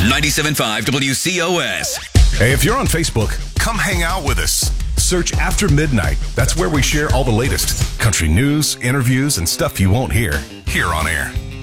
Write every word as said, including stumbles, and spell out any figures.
ninety-seven point five W C O S. Hey, if you're on Facebook, come hang out with us. Search After Midnight. That's where we share all the latest country news, interviews, and stuff you won't hear here on air.